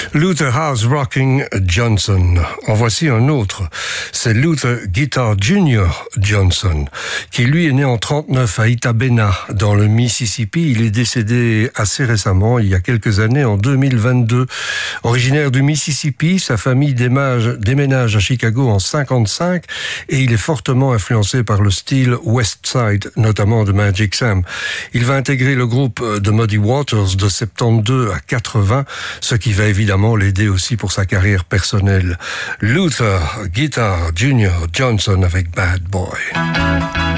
Luther House Rocking Johnson. En voici un autre. C'est Luther Guitar Jr. Johnson, qui lui est né en 1939 à Itabena, dans le Mississippi. Il est décédé assez récemment, il y a quelques années, en 2022. Originaire du Mississippi, sa famille déménage à Chicago en 1955 et il est fortement influencé par le style West Side, notamment de Magic Sam. Il va intégrer le groupe de Muddy Waters de 72 à 80, ce qui va évidemment l'aider aussi pour sa carrière personnelle. Luther Guitar Jr. Johnson avec Bad Boy.